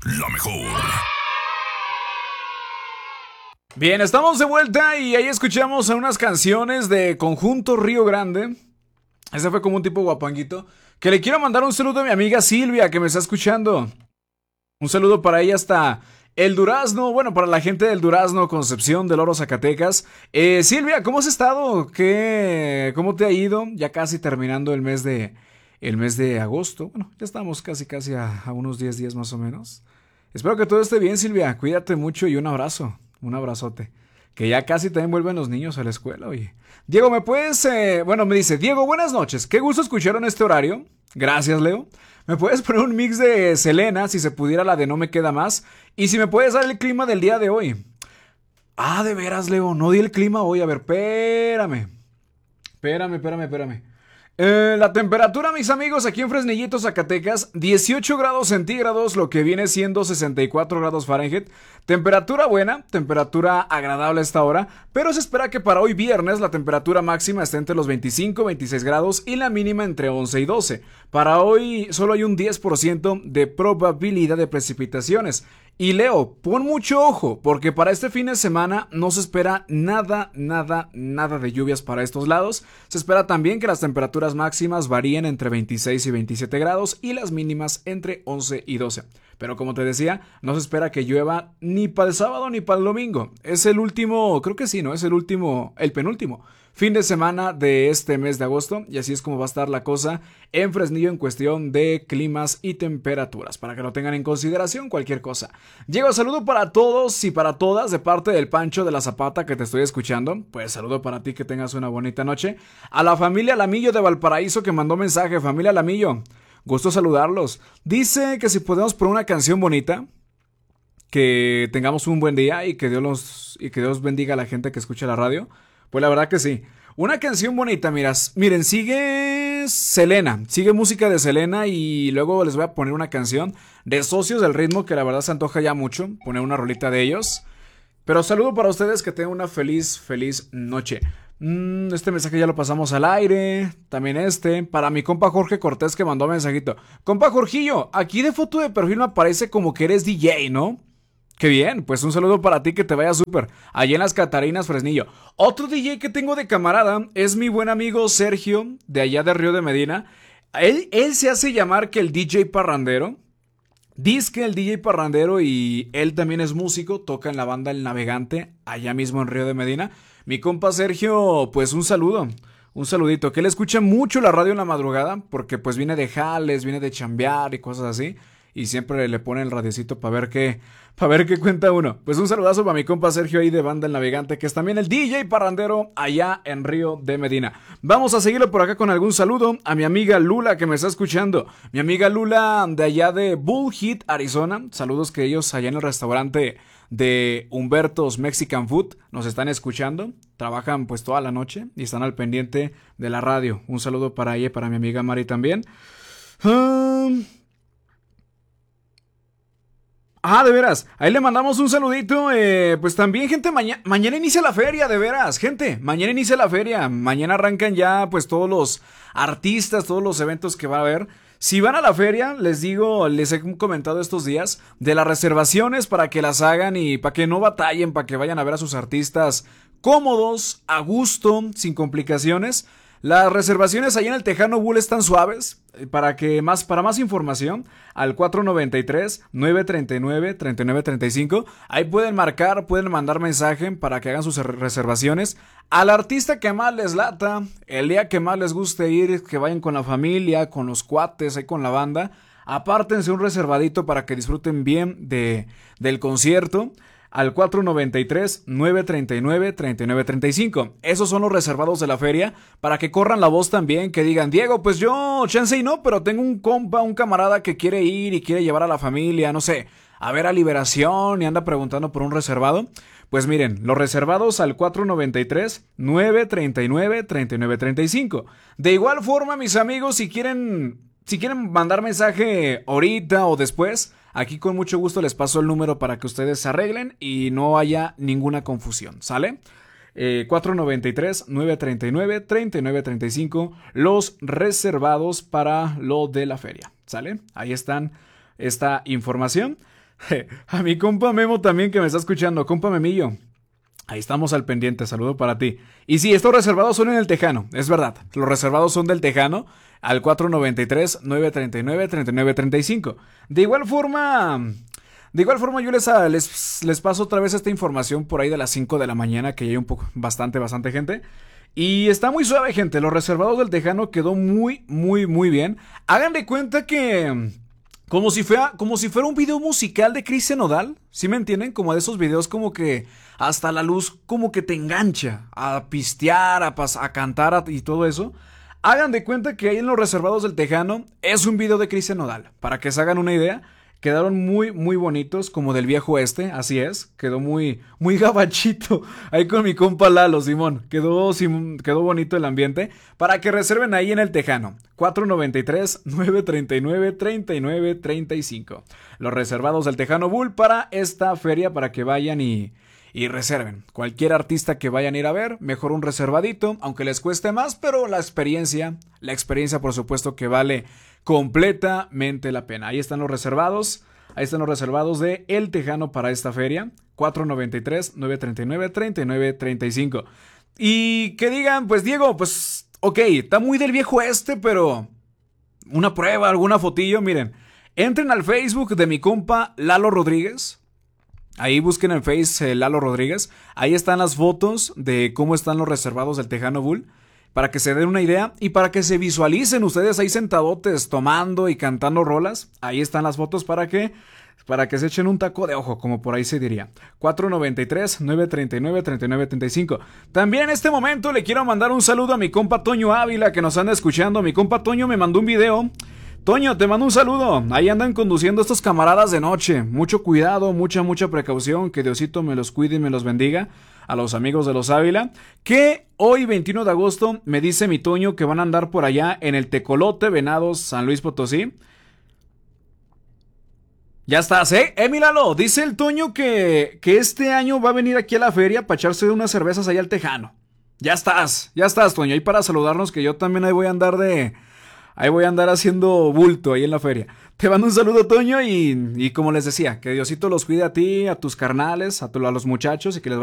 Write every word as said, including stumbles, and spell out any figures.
la mejor. Bien, estamos de vuelta y ahí escuchamos unas canciones de Conjunto Río Grande. Ese fue como un tipo guapanguito. Que le quiero mandar un saludo a mi amiga Silvia, que me está escuchando. Un saludo para ella hasta el Durazno. Bueno, para la gente del Durazno, Concepción del Oro, Zacatecas. Eh, Silvia, ¿cómo has estado? ¿Qué, ¿Cómo te ha ido? Ya casi terminando el mes de, el mes de agosto. Bueno, ya estamos casi casi a, a unos diez días más o menos. Espero que todo esté bien, Silvia. Cuídate mucho y un abrazo. Un abrazote. Que ya casi también vuelven los niños a la escuela, oye. Diego, ¿me puedes...? Eh, bueno, me dice, Diego, buenas noches. Qué gusto escuchar en este horario. Gracias, Leo. ¿Me puedes poner un mix de Selena, si se pudiera, la de No Me Queda Más? Y si me puedes dar el clima del día de hoy. Ah, de veras, Leo, no di el clima hoy. A ver, espérame. Espérame, espérame, espérame. Eh, la temperatura, mis amigos, aquí en Fresnillito, Zacatecas, dieciocho grados centígrados, lo que viene siendo sesenta y cuatro grados Fahrenheit. Temperatura buena, temperatura agradable a esta hora, pero se espera que para hoy viernes la temperatura máxima esté entre los veinticinco, veintiséis grados y la mínima entre once y doce. Para hoy solo hay un diez por ciento de probabilidad de precipitaciones. Y Leo, pon mucho ojo, porque para este fin de semana no se espera nada, nada, nada de lluvias para estos lados. Se espera también que las temperaturas máximas varíen entre veintiséis y veintisiete grados y las mínimas entre once y doce. Pero como te decía, no se espera que llueva ni para el sábado ni para el domingo. Es el último, creo que sí, ¿no? Es el último, el penúltimo fin de semana de este mes de agosto, y así es como va a estar la cosa en Fresnillo en cuestión de climas y temperaturas, para que lo tengan en consideración cualquier cosa. Llego, saludo para todos y para todas de parte del Pancho de la Zapata que te estoy escuchando. Pues saludo para ti, que tengas una bonita noche. A la familia Lamillo de Valparaíso que mandó mensaje. Familia Lamillo, gusto saludarlos. Dice que si podemos poner una canción bonita, que tengamos un buen día y que Dios los, y que Dios bendiga a la gente que escucha la radio. Pues la verdad que sí. Una canción bonita, miras. Miren, sigue Selena. Sigue música de Selena y luego les voy a poner una canción de Socios del Ritmo que la verdad se antoja ya mucho. Poner una rolita de ellos. Pero saludo para ustedes, que tengan una feliz, feliz noche. Mm, este mensaje ya lo pasamos al aire. También este. Para mi compa Jorge Cortés que mandó mensajito. Compa Jorgillo, aquí de foto de perfil me aparece como que eres D J, ¿no? Qué bien, pues un saludo para ti, que te vaya súper. Allá en las Catarinas, Fresnillo. Otro D J que tengo de camarada es mi buen amigo Sergio, de allá de Río de Medina. Él, él se hace llamar que el D J parrandero. Dice que el D J parrandero, y él también es músico, toca en la banda El Navegante, allá mismo en Río de Medina. Mi compa Sergio, pues un saludo. Un saludito, que él escucha mucho la radio en la madrugada, porque pues viene de jales, viene de chambear y cosas así. Y siempre le pone el radiocito para ver qué, para ver qué cuenta uno. Pues un saludazo para mi compa Sergio ahí de banda El Navegante, que es también el D J parrandero allá en Río de Medina. Vamos a seguirlo por acá con algún saludo a mi amiga Lula, que me está escuchando. Mi amiga Lula de allá de Bullhead, Arizona. Saludos, que ellos allá en el restaurante de Humberto's Mexican Food nos están escuchando. Trabajan pues toda la noche y están al pendiente de la radio. Un saludo para ella y para mi amiga Mari también. Um... Ah, de veras, ahí le mandamos un saludito. eh, Pues también, gente, maña mañana inicia la feria, de veras, gente. Mañana inicia la feria. Mañana arrancan ya pues todos los artistas, todos los eventos que va a haber. Si van a la feria, les digo, les he comentado estos días de las reservaciones para que las hagan y para que no batallen, para que vayan a ver a sus artistas cómodos, a gusto, sin complicaciones. Las reservaciones allá en el Tejano Bull están suaves. Para que más, para más información, al cuatro noventa y tres, nueve treinta y nueve, treinta y nueve treinta y cinco. Ahí pueden marcar, pueden mandar mensaje para que hagan sus reservaciones. Al artista que más les lata, el día que más les guste ir, que vayan con la familia, con los cuates, ahí con la banda. Apártense un reservadito para que disfruten bien de, del concierto. Al cuatro noventa y tres, nueve treinta y nueve, treinta y nueve treinta y cinco. Esos son los reservados de la feria, para que corran la voz también, que digan, Diego, pues yo, chance y no, pero tengo un compa, un camarada que quiere ir y quiere llevar a la familia, no sé, a ver a Liberación y anda preguntando por un reservado. Pues miren, los reservados al cuatro noventa y tres, nueve treinta y nueve, treinta y nueve treinta y cinco. De igual forma, mis amigos, si quieren, si quieren mandar mensaje ahorita o después, aquí con mucho gusto les paso el número para que ustedes se arreglen y no haya ninguna confusión, ¿sale? Eh, cuatro noventa y tres, nueve treinta y nueve, treinta y nueve treinta y cinco, los reservados para lo de la feria, ¿sale? Ahí están esta información. A mi compa Memo también que me está escuchando. Compa Memillo. Ahí estamos al pendiente, saludo para ti. Y sí, estos reservados son en el Tejano, es verdad. Los reservados son del Tejano al cuatro noventa y tres, nueve treinta y nueve, treinta y nueve treinta y cinco. De igual forma, de igual forma yo les, les, les paso otra vez esta información por ahí de las cinco de la mañana, que ya hay un poco, bastante, bastante gente. Y está muy suave, gente. Los reservados del Tejano quedó muy, muy, muy bien. Hagan de cuenta que... Como si fuera, como si fuera un video musical de Cristian Nodal, ¿sí me entienden? Como de esos videos como que hasta la luz como que te engancha a pistear, a, a cantar a, y todo eso. Hagan de cuenta que ahí en los reservados del Tejano es un video de Cristian Nodal, para que se hagan una idea. Quedaron muy, muy bonitos, como del viejo este, así es. Quedó muy, muy gabachito. Ahí con mi compa Lalo, Simón. Quedó, Simón, quedó bonito el ambiente. Para que reserven ahí en el Tejano. cuatro noventa y tres, nueve treinta y nueve, treinta y nueve treinta y cinco. Los reservados del Tejano Bull para esta feria, para que vayan y, y reserven. Cualquier artista que vayan a ir a ver, mejor un reservadito, aunque les cueste más, pero la experiencia, la experiencia por supuesto que vale completamente la pena. Ahí están los reservados. Ahí están los reservados de El Tejano para esta feria. cuatro noventa y tres, nueve treinta y nueve, treinta y nueve treinta y cinco. Y que digan, pues Diego, pues ok, está muy del viejo este, pero una prueba, alguna fotillo, miren. Entren al Facebook de mi compa Lalo Rodríguez. Ahí busquen en Face eh, Lalo Rodríguez. Ahí están las fotos de cómo están los reservados del Tejano Bull. Para que se den una idea y para que se visualicen ustedes ahí sentadotes tomando y cantando rolas. Ahí están las fotos para que, para que se echen un taco de ojo, como por ahí se diría. cuatro noventa y tres, nueve treinta y nueve, treinta y nueve treinta y cinco. También en este momento le quiero mandar un saludo a mi compa Toño Ávila que nos anda escuchando. Mi compa Toño me mandó un video. Toño, te mando un saludo. Ahí andan conduciendo estos camaradas de noche. Mucho cuidado, mucha, mucha precaución. Que Diosito me los cuide y me los bendiga. A los amigos de los Ávila. Que hoy, veintiuno de agosto, me dice mi Toño que van a andar por allá en el Tecolote, Venados, San Luis Potosí. Ya estás, ¿eh? Eh, míralo. Dice el Toño que, que este año va a venir aquí a la feria para echarse unas cervezas allá al Tejano. Ya estás, ya estás, Toño. Ahí para saludarnos que yo también ahí voy a andar de... Ahí voy a andar haciendo bulto ahí en la feria. Te mando un saludo, Toño, y, y como les decía, que Diosito los cuide a ti, a tus carnales, a, tu, a los muchachos y que les vaya